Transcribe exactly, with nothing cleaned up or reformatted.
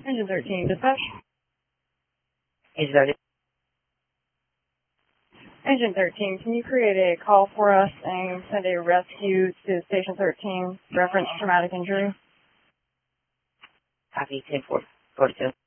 Engine thirteen, dispatch. Engine thirteen. Engine thirteen, can you create a call for us and send a rescue to Station thirteen, reference traumatic injury? Copy, ten four forty-two.